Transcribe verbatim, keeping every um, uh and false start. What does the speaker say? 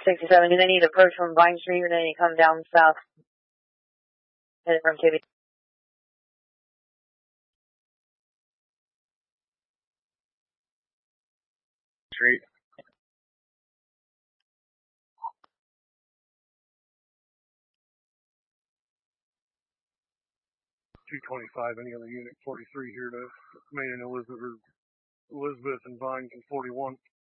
sixty-seven, do they need to approach from Vine Street or do they need to come down south? Headed from K B. Street. two twenty-five, any other unit, forty-three here to Main and Elizabeth, Elizabeth and Vines and forty-one.